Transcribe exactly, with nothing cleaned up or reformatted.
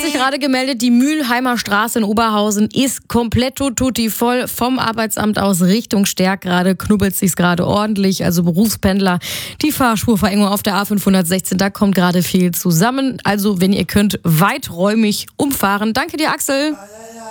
sich gerade gemeldet, die Mülheimer Straße in Oberhausen ist komplett tutti voll. Vom Arbeitsamt aus Richtung Stärk gerade knubbelt sich's gerade ordentlich. Also Berufspendler, die Fahrspurverengung auf der A fünfhundertsechzehn, da kommt gerade viel zusammen. Also wenn ihr könnt, weiträumig umfahren. Danke dir, Axel.